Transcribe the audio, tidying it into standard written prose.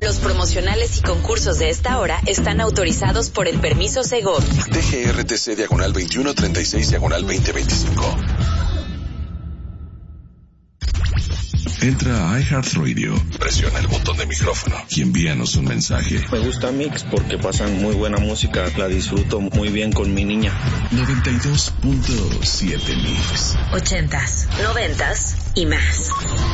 Los promocionales y concursos de esta hora están autorizados por el permiso Segov. DGRTC /2136/2025. Entra a iHeartRadio, presiona el botón de micrófono y envíanos un mensaje. Me gusta Mix porque pasan muy buena música, la disfruto muy bien con mi niña. 92.7 Mix. 80s, 90s y más.